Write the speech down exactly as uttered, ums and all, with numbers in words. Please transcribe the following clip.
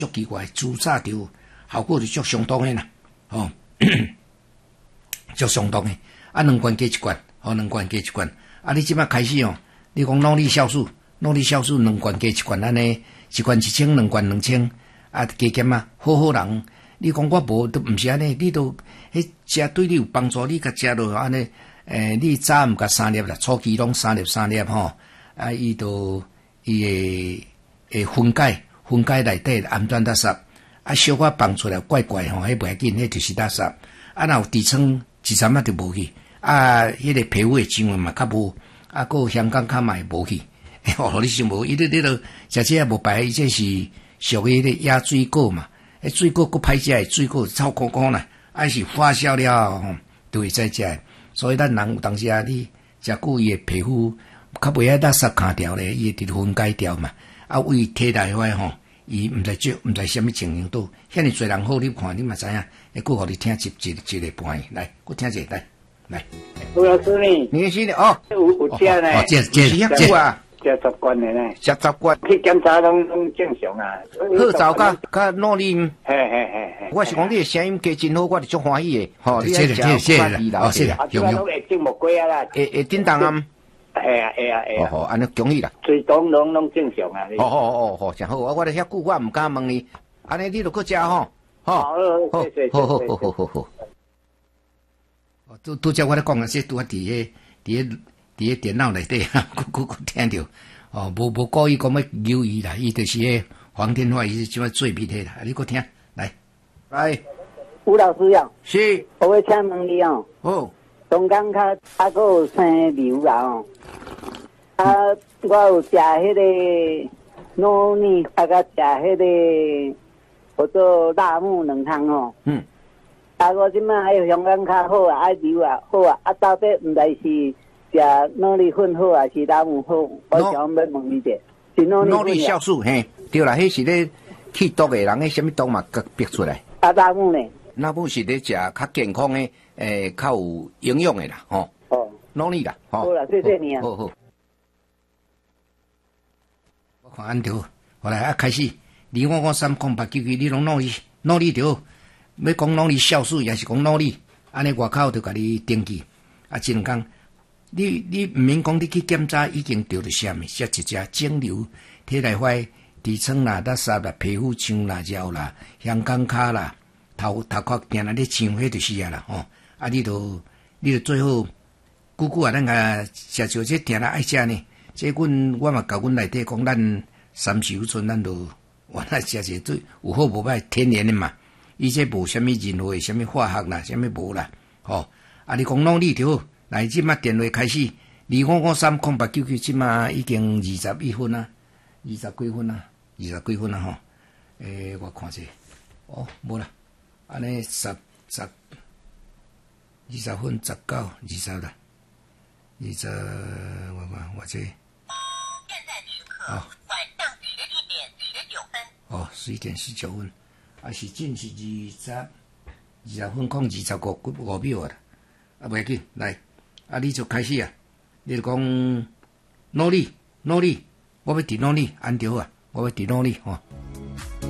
足奇怪，自早就效果就足相当诶啦，吼、哦，足相当诶。啊，两罐加一罐，吼、哦，两罐加一罐。啊，你即摆开始哦，你讲脑力酵素，脑力酵素两罐加一罐安尼，一罐一千，两罐两千，啊，加减啊，好好人。你讲我无都毋是安尼，你都迄食对你有帮助，你甲食落安尼，诶、欸，你早毋甲三粒啦，初期拢三粒三粒吼，啊，伊都伊会会分解，分解内底氨端垃圾，啊，小可放出来怪怪吼，迄袂要紧，迄就是垃圾。啊，若有痔疮，痔疮啊就无去，啊，迄个皮肤诶痒嘛较无，啊，个香港较嘛无去，哦，你想无？伊咧咧落食这无白，伊这是属于迄个野水果嘛。诶，水果佫歹食诶，水果臭苦苦啦，还是发酵了吼，都会再食。所以咱人有当时啊，你食久伊诶皮肤较袂遐垃圾卡掉咧，伊会直分解掉嘛。啊，为体内块吼，伊毋知即毋知啥物情形倒，遐尼侪人好，你看你嘛知影。会佫互你听一一一个半，来，佫听一个来，来。 吴老师呢？ 你是的哦， 有有食呢？ 哦，这这这啊。 食十罐的呢， 食十罐去检查拢拢正常啊。 好早甲甲努力， 嘿嘿嘿嘿。 我是讲你的声音加真好，我就足欢喜的。吼， 谢谢谢谢啦，哦谢啦， 用用。会正无过啊啦。 会会叮当啊。 系啊系啊系啊。 哦好，安尼恭喜啦。 水当拢拢正常啊。 哦哦哦好，真好。我我咧遐久，我毋敢问你，安尼你著搁食吼。 好，好，谢谢， 好好好好好好。哦，拄拄则我咧讲啊，说拄啊伫迄伫迄。伫个电脑内底，哈，佫佫佫听着，哦，无无故意讲要扭伊啦，伊就是迄黄天化，伊是即摆做秘体啦，你佫听，来，来， 吴老师呀， 是， 我要请问你哦， 哦， 中间较啊佫有生瘤啦哦，啊，我有食迄个糯米，啊，甲食迄个叫做辣木两汤哦，嗯，啊，我即摆迄香港较好啊，爱瘤啊好啊，啊，到底毋知是。食脑力粉好啊，是哪有好？我想要问你者，是脑力粉。脑力酵素嘿，对啦，迄是咧去毒的人，迄什么毒嘛，甲逼出来。 啊，哪有呢？ 哪有是咧食较健康的，诶，较有营养的啦，吼。哦。脑力啦，吼。 好啦，谢谢你啊。 好好。我看安条，后来啊开始，二五五三空八九九，你拢脑力脑力条，要讲脑力酵素，也是讲脑力，安尼外口就甲你登记，啊，一两工。你你毋免讲，你去检查已经得了啥物，食一只肿瘤、体内块、痔疮啦、垃圾啦、皮肤痒啦、尿啦、香港脚啦、头头壳定来咧痒，迄就是啊啦吼。啊，你都你都最好，久久啊，咱甲食少这定来爱食呢。这阮我嘛甲阮内底讲，咱三十有村咱都原来食些最有好无歹天然的嘛，伊这无啥物任何啥物化学啦，啥物无啦，吼。啊，你讲弄你就好。来，即马电话开始，二五五三空八九九，即马已经二十一分啊，二十几分啊，二十几分啊吼。诶、欸，我看下，哦，无啦，安尼十十二十分十九二十啦，二十我看我这。现在时刻晚上十一点十九分。哦，十一点十九分，啊是正是二十二十分空二十五五秒啊，啊袂要紧，来。啊！你就开始啊！你就讲努力，努力，我要伫努力，安着啊！我要伫努力吼。